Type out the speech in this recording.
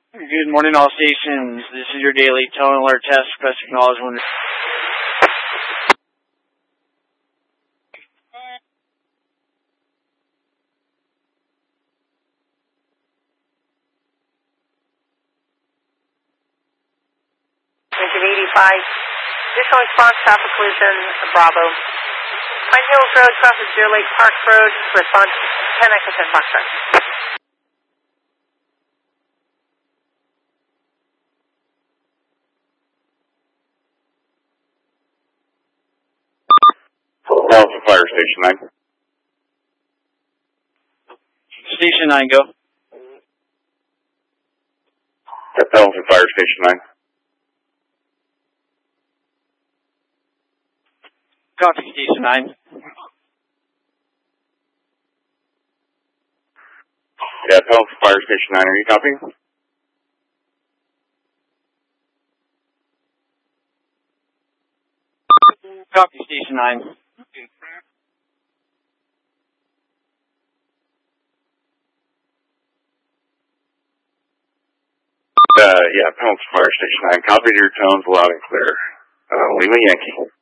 Good morning, all stations. This is your daily tone alert test. Press acknowledge when. Engine 85. Additional response, traffic collision, Bravo. Pine Hills Road crosses Deer Lake Park Road. Response 10 Echo 10 Foxtrot. Alpha Fire Station 9. Station 9, go. Alpha Fire Station 9. Copy, Station 9. Yeah, Alpha Fire Station 9, are you copying? Copy, Station 9. Yeah, Alpha Fire Station 9. Copy to your tones loud and clear. Lima Yankee.